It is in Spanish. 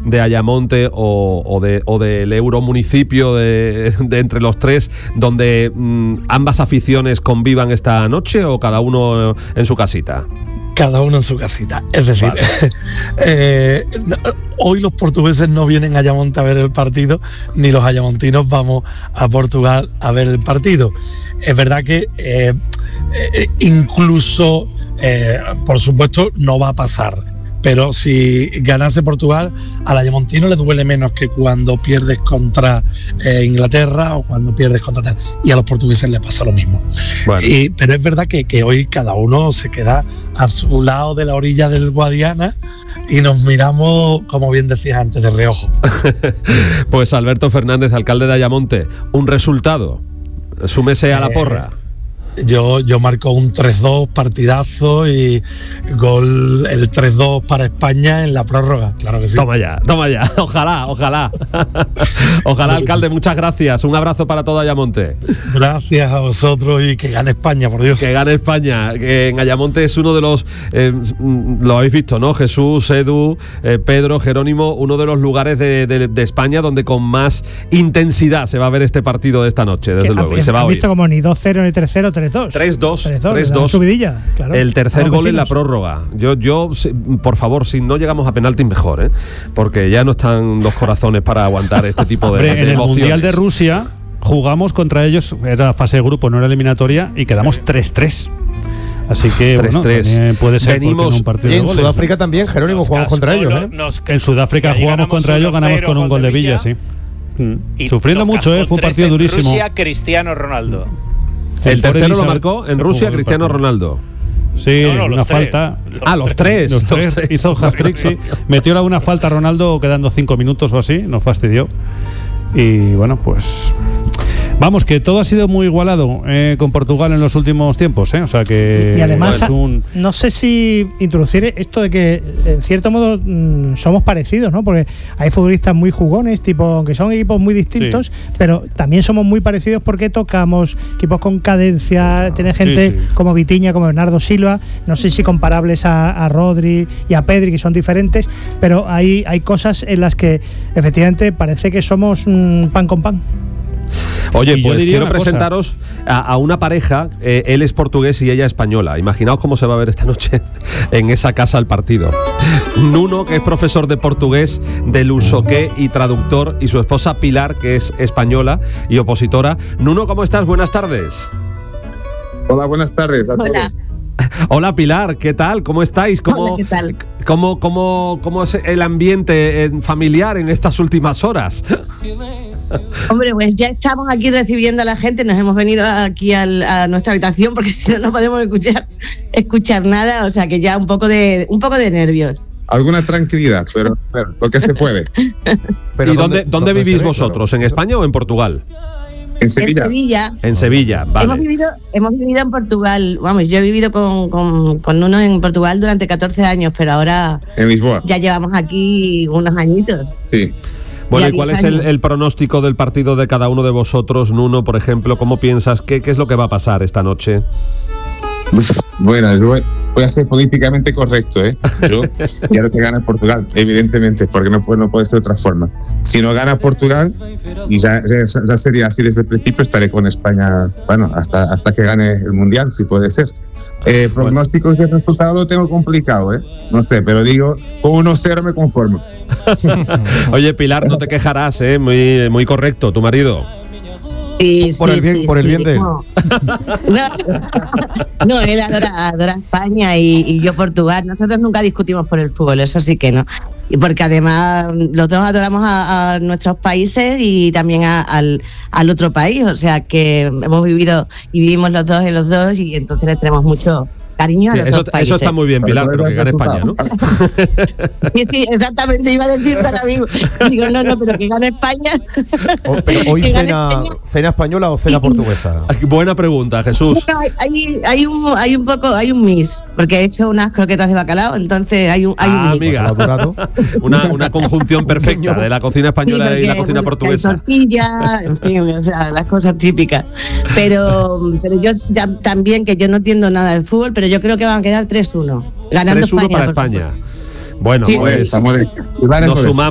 de Ayamonte o del euromunicipio de entre los tres, donde ambas aficiones convivan esta noche, o cada uno en su casita? Cada uno en su casita. Es decir, vale. Hoy los portugueses no vienen a Ayamonte a ver el partido, ni los ayamontinos vamos a Portugal a ver el partido. Es verdad que incluso, por supuesto, no va a pasar. Pero si ganase Portugal, al ayamontino le duele menos que cuando pierdes contra Inglaterra o cuando pierdes contra... Y a los portugueses les pasa lo mismo. Bueno. Pero es verdad que hoy cada uno se queda a su lado de la orilla del Guadiana y nos miramos, como bien decías antes, de reojo. Pues Alberto Fernández, alcalde de Ayamonte, un resultado. Súmese a la porra. Yo marco un 3-2, partidazo, y gol, el 3-2 para España en la prórroga, claro que sí. Toma ya, ojalá. Ojalá, alcalde, muchas gracias. Un abrazo para todo Ayamonte. Gracias a vosotros y que gane España, por Dios. Que gane España, que en Ayamonte es uno de los, lo habéis visto, ¿no? Jesús, Edu, Pedro, Jerónimo, uno de los lugares de España donde con más intensidad se va a ver este partido de esta noche, desde luego. Y se va a oír. Visto como ni 2-0 ni 3-0, 3-2. Subidilla, claro. El tercer gol en la prórroga. Yo, por favor, si no llegamos a penaltis, mejor, porque ya no están los corazones para aguantar este tipo de en el Mundial de Rusia jugamos contra ellos, era fase de grupo, no era eliminatoria, y quedamos 3-3. Así que 3-3. Puede ser en un partido de goles. En Sudáfrica también, Jerónimo, jugamos contra ellos. En Sudáfrica jugamos contra ellos, ganamos con un gol de Villa, sí. Sufriendo mucho, fue un partido durísimo. Rusia, Cristiano Ronaldo. El tercero lo marcó en Rusia Cristiano Ronaldo. Sí, una falta. Los tres. Hizo hat-trick, sí. Metió una falta a Ronaldo quedando 5 minutos o así, nos fastidió. Y bueno, pues... Vamos, que todo ha sido muy igualado con Portugal en los últimos tiempos, o sea que... Y además, no sé si introducir esto de que, en cierto modo, somos parecidos, ¿no? Porque hay futbolistas muy jugones, aunque son equipos muy distintos, pero también somos muy parecidos porque tocamos equipos con cadencia, tiene gente como Vitinha, como Bernardo Silva, no sé si comparables a Rodri y a Pedri, que son diferentes, pero hay cosas en las que, efectivamente, parece que somos pan con pan. Oye, pues quiero presentaros a una pareja, él es portugués y ella española. Imaginaos cómo se va a ver esta noche en esa casa el partido. Nuno, que es profesor de portugués del Usoqué y traductor, y su esposa Pilar, que es española y opositora. Nuno, ¿cómo estás? Buenas tardes. Hola, buenas tardes a todos. Hola Pilar, ¿qué tal? ¿Cómo estáis? Hola, ¿qué tal? ¿Cómo es el ambiente familiar en estas últimas horas? Hombre, pues ya estamos aquí recibiendo a la gente, nos hemos venido aquí a nuestra habitación porque si no podemos escuchar nada, o sea que ya un poco de nervios. Alguna tranquilidad, pero lo que se puede. ¿Y dónde vivís vosotros? ¿En España o en Portugal? En Sevilla. En Sevilla, vale. Hemos vivido en Portugal. Vamos, yo he vivido con uno en Portugal durante 14 años, pero ahora en Lisboa. Ya llevamos aquí unos añitos. Sí. Bueno, ¿y cuál es el pronóstico del partido de cada uno de vosotros? Nuno, por ejemplo, ¿cómo piensas? ¿Qué es lo que va a pasar esta noche? Bueno, yo voy a ser políticamente correcto, Yo quiero que gane Portugal, evidentemente, porque no puede ser de otra forma. Si no gana Portugal, y ya sería así desde el principio, estaré con España, bueno, hasta que gane el Mundial, si puede ser. Pronósticos de resultado lo tengo complicado, no sé, pero digo, con 1-0 me conformo. Oye, Pilar, no te quejarás, muy correcto, tu marido. Sí, por el bien de él. No, él adora España y yo Portugal. Nosotros nunca discutimos por el fútbol, eso sí que no. Y porque además los dos adoramos a nuestros países y también al otro país. O sea que hemos vivido y vivimos los dos en los dos y entonces le tenemos mucho cariño a los dos países. Eso está muy bien, Pilar, pero que gane España, ¿no? Sí, exactamente, iba a decir para mí. Digo, no, pero que gane España. Pero hoy cena española o cena portuguesa. Buena pregunta, Jesús. Bueno, hay un mix, porque he hecho unas croquetas de bacalao, entonces hay un mix. Una conjunción perfecta de la cocina española y la cocina portuguesa. Tortilla, en fin, o sea, las cosas típicas. Pero yo también, que yo no entiendo nada del fútbol, pero yo creo que van a quedar 3-1. Ganando 3-1 España. para España. Bueno, sí, pues estamos nos sumamos.